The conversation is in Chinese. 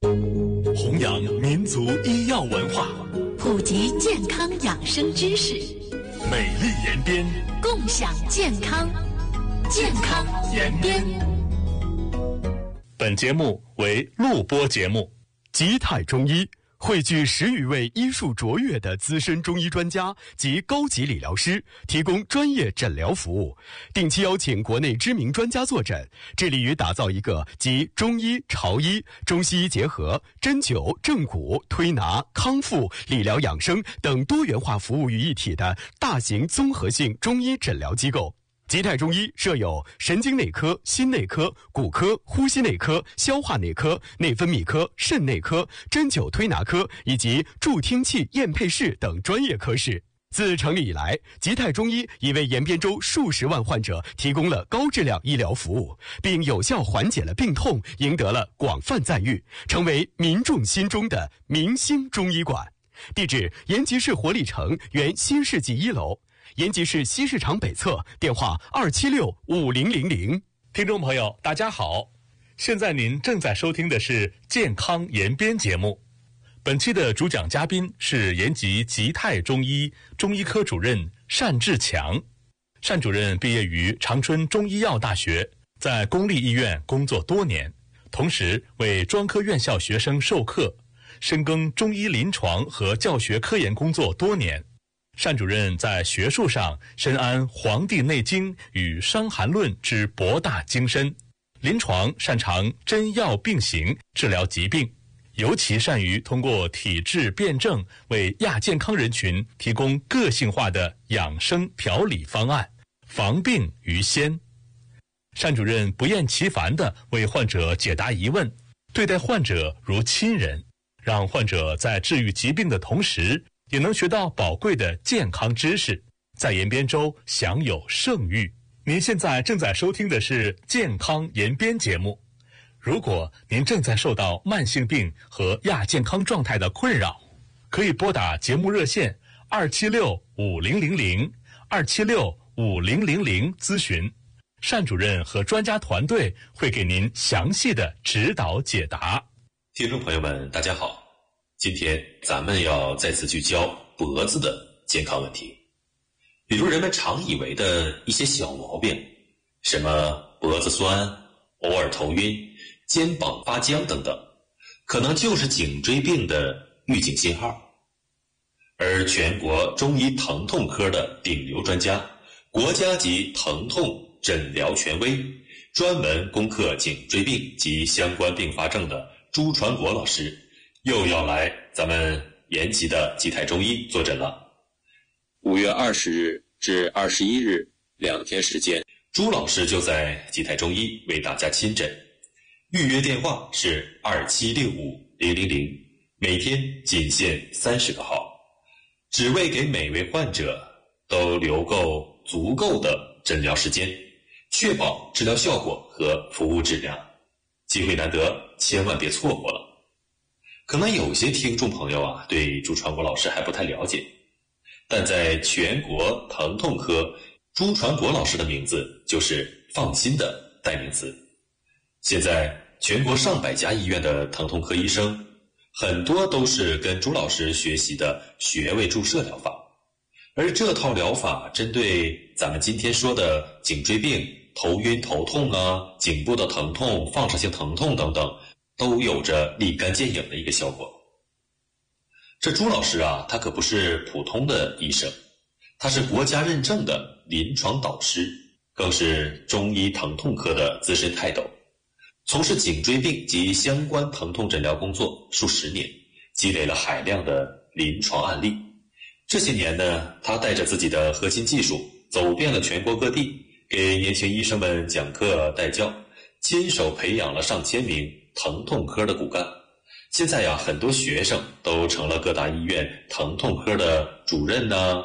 弘扬民族医药文化， 普及健康养生知识， 美丽延边， 共享健康，健康延边。 本节目为录播节目。 吉泰中医汇聚10余位医术卓越的资深中医专家及高级理疗师，提供专业诊疗服务，定期邀请国内知名专家坐诊，致力于打造一个集中医、潮医、中西医结合、针灸、正骨、推拿、康复、理疗养生等多元化服务于一体的大型综合性中医诊疗机构。吉泰中医设有神经内科、心内科、骨科、呼吸内科、消化内科、内分泌科、肾内科、针灸推拿科以及助听器验配室等专业科室。自成立以来，吉泰中医已为延边州数十万患者提供了高质量医疗服务，并有效缓解了病痛，赢得了广泛赞誉，成为民众心中的明星中医馆。地址：延吉市活力城原新世纪1楼。延吉市西市场北侧，电话276-5000。 听众朋友，大家好，现在您正在收听的是《健康延边》节目。本期的主讲嘉宾是延吉吉泰中医中医科主任单志强。单主任毕业于长春中医药大学，在公立医院工作多年，同时为专科院校学生授课，深耕中医临床和教学科研工作多年。单主任在学术上深谙《黄帝内经》与《伤寒论》之博大精深，临床擅长针药并行治疗疾病，尤其善于通过体质辩证为亚健康人群提供个性化的养生调理方案，防病于先。单主任不厌其烦地为患者解答疑问，对待患者如亲人，让患者在治愈疾病的同时也能学到宝贵的健康知识，在延边州享有盛誉。您现在正在收听的是《健康延边》节目。如果您正在受到慢性病和亚健康状态的困扰，可以拨打节目热线276-5000 276-5000咨询，单主任和专家团队会给您详细的指导解答。 听众朋友们，大家好。今天咱们要再次聚焦脖子的健康问题，比如人们常以为的一些小毛病，什么脖子酸、偶尔头晕、肩膀发僵等等，可能就是颈椎病的预警信号。而全国中医疼痛科的顶流专家，国家级疼痛诊疗权威，专门攻克颈椎病及相关并发症的朱传国老师又要来咱们延吉的吉泰中医坐诊了。5月20日至21日2天时间，朱老师就在吉泰中医为大家亲诊，预约电话是2765-000，每天仅限30个号，只为给每位患者都留够足够的诊疗时间，确保治疗效果和服务质量。机会难得，千万别错过了。可能有些听众朋友啊，对朱传国老师还不太了解，但在全国疼痛科，朱传国老师的名字就是放心的代名词。现在全国上百家医院的疼痛科医生，很多都是跟朱老师学习的穴位注射疗法，而这套疗法针对咱们今天说的颈椎病、头晕头痛啊、颈部的疼痛、放射性疼痛等等，都有着立竿见影的一个效果。这朱老师啊，他可不是普通的医生，他是国家认证的临床导师，更是中医疼痛科的资深泰斗，从事颈椎病及相关疼痛诊疗工作数十年，积累了海量的临床案例。这些年呢，他带着自己的核心技术，走遍了全国各地，给年轻医生们讲课带教，亲手培养了上千名疼痛科的骨干。现在呀，很多学生都成了各大医院疼痛科的主任